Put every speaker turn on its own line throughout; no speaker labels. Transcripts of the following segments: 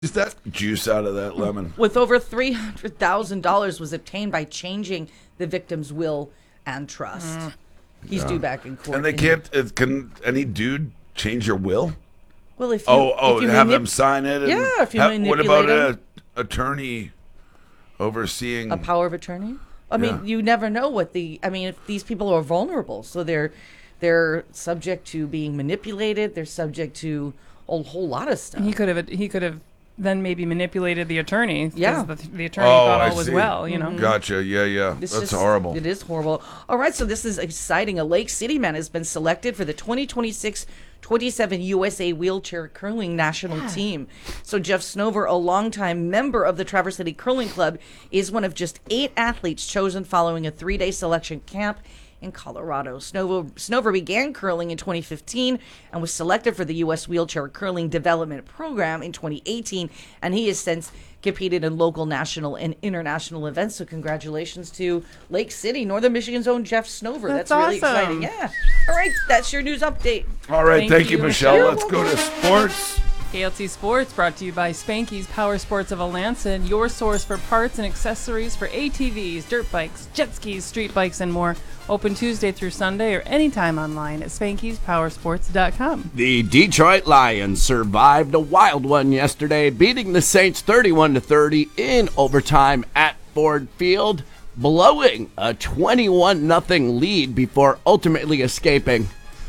Is that juice out of that lemon?
With over $300,000 was obtained by changing the victim's will and trust. He's due back in court.
And they can't. Can any dude change your will?
Well, if you, if you
have them sign it. And
if you manipulate
what about
them?
an attorney overseeing
A power of attorney? I mean, you never know what if these people are vulnerable, so they're subject to being manipulated. They're subject to a whole lot of stuff.
He could have then maybe manipulated the attorney.
Yeah.
The attorney thought all was
see.
well,
Gotcha. Yeah. That's horrible.
It is horrible. All right, so this is exciting. A Lake City man has been selected for the 2026-27 USA Wheelchair Curling National Team. So Jeff Snover, a longtime member of the Traverse City Curling Club, is one of just 8 athletes chosen following a 3-day selection camp in Colorado. Snover began curling in 2015 and was selected for the U.S. Wheelchair Curling Development Program in 2018, and he has since competed in local, national, and international events. So congratulations to Lake City, Northern Michigan's own Jeff Snover. That's really
awesome.
exciting. Yeah. All right, that's your news update.
All right, thank you, Michelle.
Michelle.
Let's go to sports.
KLT Sports brought to you by Spanky's Power Sports of Alanson, your source for parts and accessories for ATVs, dirt bikes, jet skis, street bikes, and more. Open Tuesday through Sunday or anytime online at Spanky'sPowersports.com.
The Detroit Lions survived a wild one yesterday, beating the Saints 31-30 in overtime at Ford Field, blowing a 21-0 lead before ultimately escaping.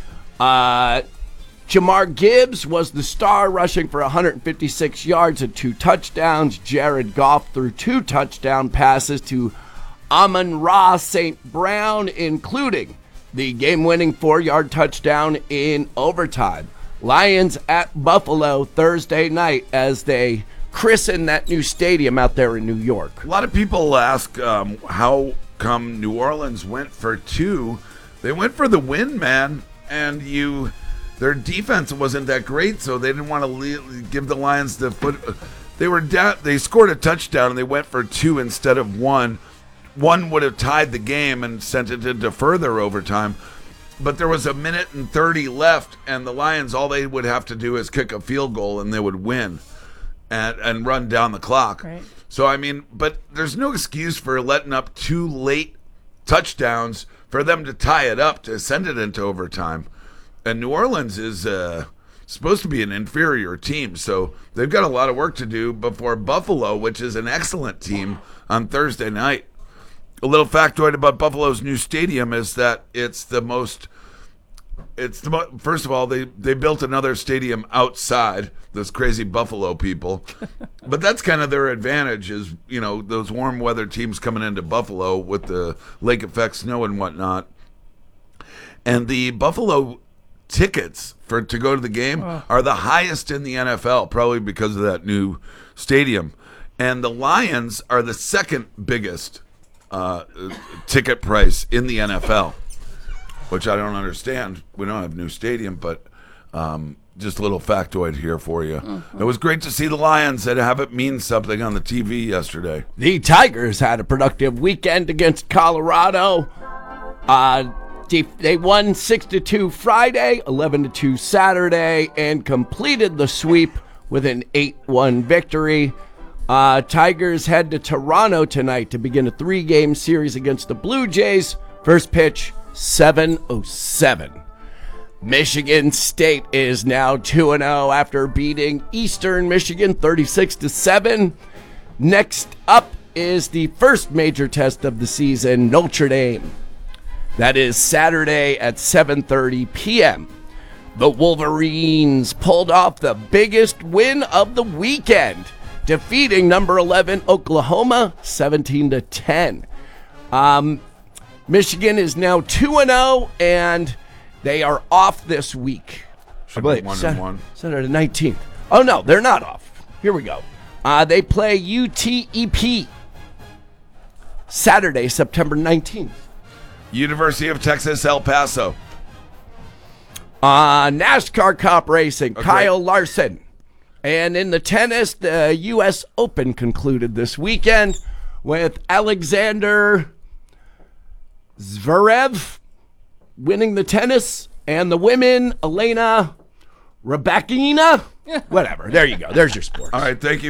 Jamar Gibbs was the star, rushing for 156 yards and 2 touchdowns. Jared Goff threw 2 touchdown passes to Amon-Ra St. Brown, including the game-winning 4-yard touchdown in overtime. Lions at Buffalo Thursday night as they christen that new stadium out there in New York.
A lot of people ask how come New Orleans went for 2. They went for the win, man, and their defense wasn't that great, so they didn't want to give the Lions the foot. They were down. They scored a touchdown, and they went for 2 instead of 1. 1 would have tied the game and sent it into further overtime. But there was 1:30 left, and the Lions, all they would have to do is kick a field goal, and they would win and run down the clock.
Right.
So, but there's no excuse for letting up 2 late touchdowns for them to tie it up, to send it into overtime. And New Orleans is supposed to be an inferior team, so they've got a lot of work to do before Buffalo, which is an excellent team, on Thursday night. A little factoid about Buffalo's new stadium is that first of all, they built another stadium outside, those crazy Buffalo people. But that's kind of their advantage is, those warm weather teams coming into Buffalo with the lake effect snow and whatnot. And the Buffalo tickets to go to the game are the highest in the NFL, probably because of that new stadium. And the Lions are the second biggest ticket price in the NFL, which I don't understand. We don't have a new stadium, but just a little factoid here for you. Mm-hmm. It was great to see the Lions and have it mean something on the TV yesterday.
The Tigers had a productive weekend against Colorado. They won 6-2 Friday, 11-2 Saturday, and completed the sweep with an 8-1 victory. Tigers head to Toronto tonight to begin a 3-game series against the Blue Jays. First pitch, 7:07. Michigan State is now 2-0 after beating Eastern Michigan 36-7. Next up is the first major test of the season, Notre Dame. That is Saturday at 7:30 p.m. The Wolverines pulled off the biggest win of the weekend, defeating number 11 Oklahoma 17-10. Michigan is now 2-0, and they are off this week.
Should be 1-1.
Saturday 19th. Oh, no, they're not off. Here we go. They play UTEP Saturday, September 19th.
University of Texas, El Paso.
NASCAR Cup racing,
Okay.
Kyle Larson. And in the tennis, the U.S. Open concluded this weekend with Alexander Zverev winning the tennis, and the women, Elena Rybakina Whatever. There you go. There's your sports.
All right, thank you